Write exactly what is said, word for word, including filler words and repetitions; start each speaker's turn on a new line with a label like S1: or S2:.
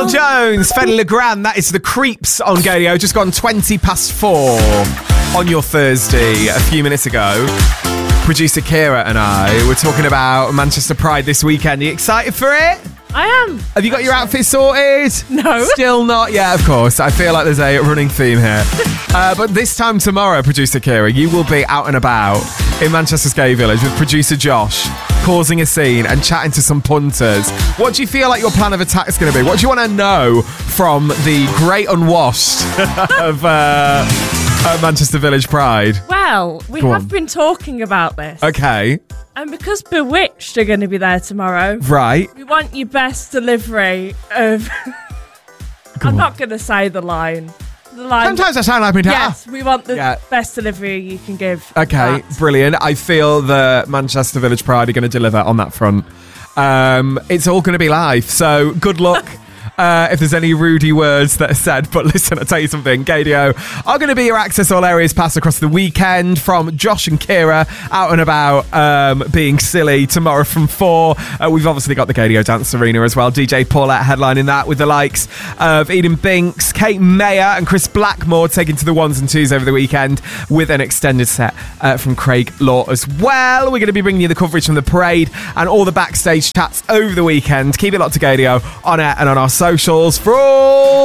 S1: Noel Jones, Fedde Le Grand. That is The Creeps on Gadio. Just gone twenty past four on your Thursday a few minutes ago. Producer Kira and I were talking about Manchester Pride this weekend. Are you excited for it?
S2: I am.
S1: Have you got your outfit sorted?
S2: No.
S1: Still not? Yeah, of course. I feel like there's a running theme here. uh, but this time tomorrow, Producer Kira, you will be out and about in Manchester's Gay Village with Producer Josh, causing a scene and chatting to some punters. What do you feel like your plan of attack is going to be? What do you want to know from the great unwashed of uh, uh, Manchester Village Pride?
S2: Well, we
S1: Go
S2: have
S1: on.
S2: been talking about this.
S1: Okay.
S2: And because Bewitched are going to be there tomorrow,
S1: Right.
S2: we want your best delivery of...
S1: Go
S2: I'm
S1: on.
S2: not going to say the line. The line.
S1: Sometimes I sound like me dad.
S2: Yes, we want the
S1: Yeah.
S2: best delivery you can give.
S1: Okay,
S2: That.
S1: brilliant. I feel the Manchester Village Pride are going to deliver on that front. Um, it's all going to be live, so good luck. Uh, if there's any rudy words that are said, but listen, I'll tell you something. Gadio are going to be your Access All Areas Pass across the weekend from Josh and Kira out and about um, being silly tomorrow from four. Uh, we've obviously got the Gadio Dance Arena as well. D J Paulette headlining that with the likes of Eden Binks, Kate Mayer and Chris Blackmore taking to the ones and twos over the weekend with an extended set uh, from Craig Law as well. We're going to be bringing you the coverage from the parade and all the backstage chats over the weekend. Keep it locked to Gadio on air and on our socials for all